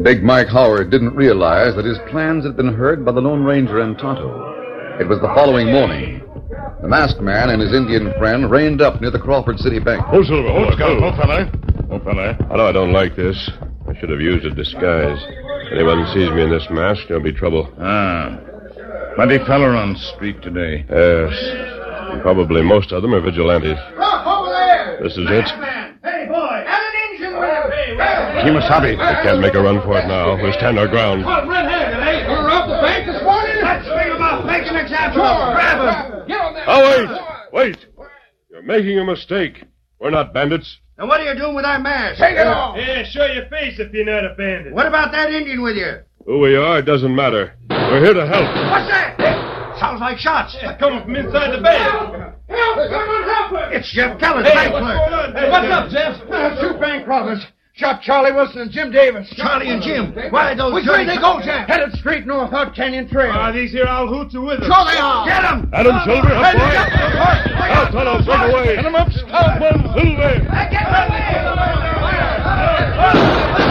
Big Mike Howard didn't realize that his plans had been heard by the Lone Ranger and Tonto. It was the following morning. The masked man and his Indian friend reined up near the Crawford City Bank. Oh, Silver. Oh, Scout. Oh, fella. I know I don't like this. I should have used a disguise. If anyone sees me in this mask, there'll be trouble. Plenty feller on street today. Yes. And probably most of them are vigilantes. Look, over there! This is it. Hey, boy! And an engine with him! Kimasabi. We can't make a run for it now. We'll stand our ground. Red-handed, eh? You robbed the bank this morning? Let's speak about making an example of him. Grab him! Get on there! Oh, wait! You're making a mistake. We're not bandits. And what are you doing with that mask? Take it off! Yeah, show your face if you're not a bandit. What about that Indian with you? Who we are, it doesn't matter. We're here to help. What's that? Sounds like shots. It's coming from inside the bank. Help! Someone help us! It's Jeff Kellis, Hey, bank what's clerk. going on? Hey, what's up, Jeff? Two bank robbers. Shot Charlie Wilson and Jim Davis. Charlie and Jim? Why, those... Which way they go, Jeff? Headed straight north out Canyon Trail. These here old hoots are with us. Sure they are. Get them! Adam Silver, up, boy! Out, Tonto, break away! Get him up, Scout. Silver! Get